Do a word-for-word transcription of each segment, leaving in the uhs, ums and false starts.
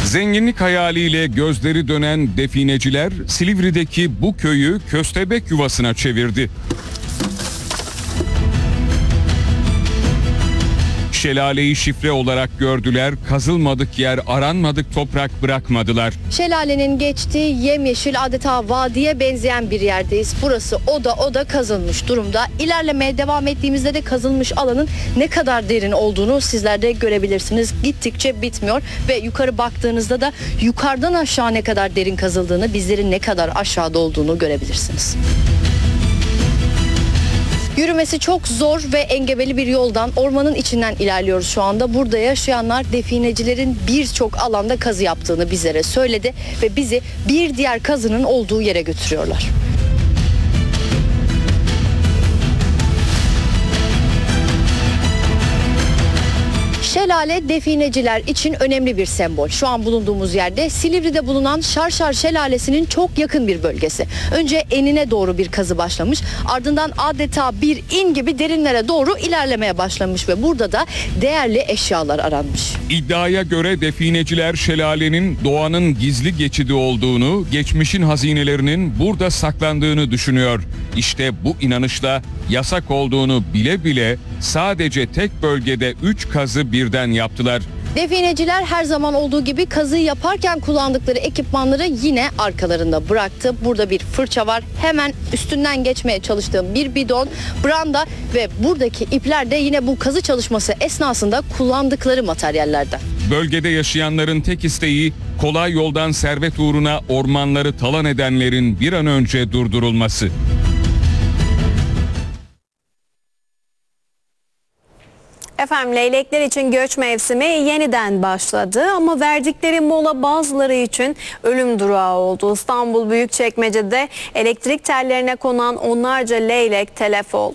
Zenginlik hayaliyle gözleri dönen defineciler Silivri'deki bu köyü köstebek yuvasına çevirdi. Şelaleyi şifre olarak gördüler, kazılmadık yer, aranmadık toprak bırakmadılar. Şelalenin geçtiği yemyeşil adeta vadiye benzeyen bir yerdeyiz. Burası oda oda kazılmış durumda. İlerlemeye devam ettiğimizde de kazılmış alanın ne kadar derin olduğunu sizler de görebilirsiniz. Gittikçe bitmiyor ve yukarı baktığınızda da yukarıdan aşağı ne kadar derin kazıldığını, bizlerin ne kadar aşağıda olduğunu görebilirsiniz. Yürümesi çok zor ve engebeli bir yoldan, ormanın içinden ilerliyoruz şu anda. Burada yaşayanlar definecilerin birçok alanda kazı yaptığını bizlere söyledi ve bizi bir diğer kazının olduğu yere götürüyorlar. Şelale defineciler için önemli bir sembol. Şu an bulunduğumuz yerde Silivri'de bulunan Şarşar Şelalesi'nin çok yakın bir bölgesi. Önce enine doğru bir kazı başlamış, ardından adeta bir in gibi derinlere doğru ilerlemeye başlamış ve burada da değerli eşyalar aranmış. İddiaya göre defineciler şelalenin doğanın gizli geçidi olduğunu, geçmişin hazinelerinin burada saklandığını düşünüyor. İşte bu inanışla yasak olduğunu bile bile sadece tek bölgede üç kazı birden yaptılar. Defineciler her zaman olduğu gibi kazıyı yaparken kullandıkları ekipmanları yine arkalarında bıraktı. Burada bir fırça var. Hemen üstünden geçmeye çalıştığım bir bidon, branda ve buradaki ipler de yine bu kazı çalışması esnasında kullandıkları materyallerden. Bölgede yaşayanların tek isteği kolay yoldan servet uğruna ormanları talan edenlerin bir an önce durdurulması. Efendim, leylekler için göç mevsimi yeniden başladı ama verdikleri mola bazıları için ölüm durağı oldu. İstanbul Büyükçekmece'de elektrik tellerine konan onlarca leylek telef oldu.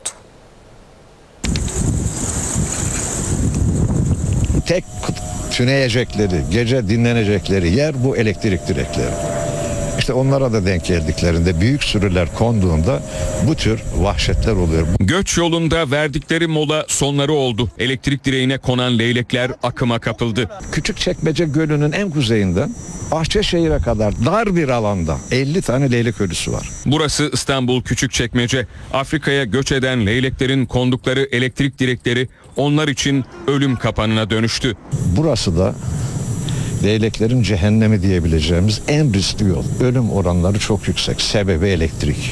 Tek tüneyecekleri, gece dinlenecekleri yer bu elektrik direkleri. İşte onlara da denk geldiklerinde, büyük sürüler konduğunda bu tür vahşetler oluyor. Göç yolunda verdikleri mola sonları oldu. Elektrik direğine konan leylekler akıma kapıldı. Küçükçekmece Gölü'nün en kuzeyinden Bahçeşehir'e kadar dar bir alanda elli tane leylek ölüsü var. Burası İstanbul Küçükçekmece. Afrika'ya göç eden leyleklerin kondukları elektrik direkleri onlar için ölüm kapanına dönüştü. Burası da leyleklerin cehennemi diyebileceğimiz en riskli yol. Ölüm oranları çok yüksek. Sebebi elektrik.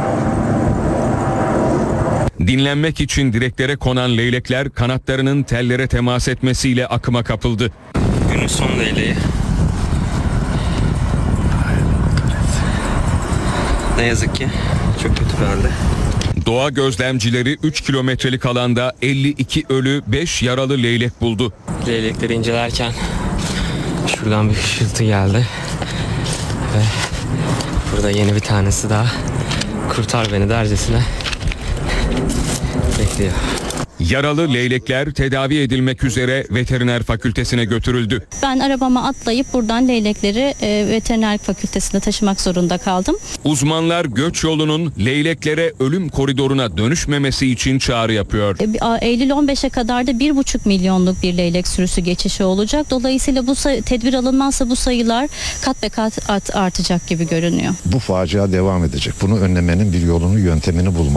Dinlenmek için direklere konan leylekler kanatlarının tellere temas etmesiyle akıma kapıldı. Günün son leyleği. Ne yazık ki çok kötü bir halde. Doğa gözlemcileri üç kilometrelik alanda elli iki ölü, beş yaralı leylek buldu. Leylekleri incelerken şuradan bir hışıltı geldi. Ve burada yeni bir tanesi daha kurtar beni dercesine bekliyor. Yaralı leylekler tedavi edilmek üzere veteriner fakültesine götürüldü. Ben arabama atlayıp buradan leylekleri e, veteriner fakültesine taşımak zorunda kaldım. Uzmanlar göç yolunun leyleklere ölüm koridoruna dönüşmemesi için çağrı yapıyor. E, Eylül on beşe kadar da bir buçuk milyonluk bir leylek sürüsü geçişi olacak. Dolayısıyla bu say- tedbir alınmazsa bu sayılar kat be kat art- artacak gibi görünüyor. Bu facia devam edecek. Bunu önlemenin bir yolunu, yöntemini bulmak.